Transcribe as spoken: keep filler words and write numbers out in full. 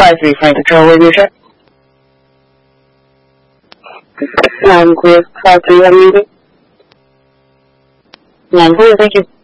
five three Frank Control Radio Check. Loud and clear. five three, have a meeting. Loud and clear, thank you.